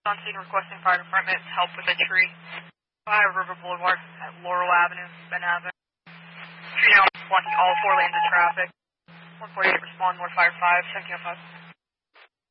On scene requesting fire department help with a tree. Ohio River Boulevard at Laurel Avenue, Ben Avenue. Tree now blocking all 4 lanes of traffic. 148 respond, North Fire 5, 1705.